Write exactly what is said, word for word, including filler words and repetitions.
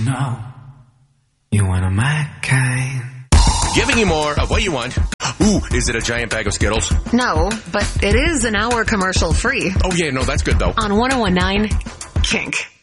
know you're one of my kind. Giving you more of what you want. Ooh, is it a giant bag of Skittles? No, but it is an hour commercial free. Oh, yeah, no, that's good, though. On one oh one nine Kink.